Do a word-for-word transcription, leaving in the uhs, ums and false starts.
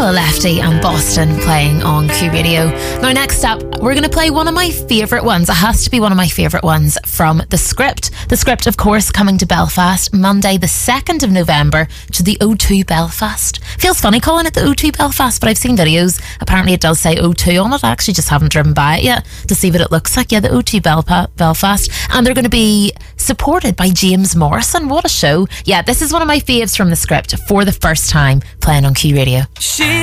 Nicola Lefty and Boston playing on Q Radio. Now, next up, we're going to play one of my favourite ones. It has to be one of my favourite ones from The Script. The Script, of course, coming to Belfast Monday the second of November to the O two Belfast. Feels funny calling it the O two Belfast, but I've seen videos. Apparently it does say O two on it. I actually just haven't driven by it yet to see what it looks like. Yeah, the O two Belpa- Belfast. And they're going to be supported by James Morrison. What a show. Yeah, this is one of my faves from The Script for the first time playing on Q Radio. She